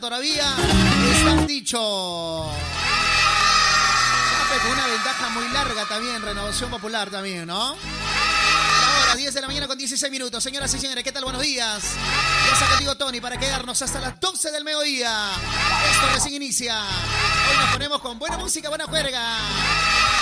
todavía. Están dicho. Con una ventaja muy larga también, Renovación Popular también, ¿no? Ahora, 10 de la mañana con 16 minutos. Señoras y señores, ¿qué tal? Buenos días. Ya está contigo Tony para quedarnos hasta las 12 del mediodía. Esto recién inicia. Hoy nos ponemos con buena música, buena juerga.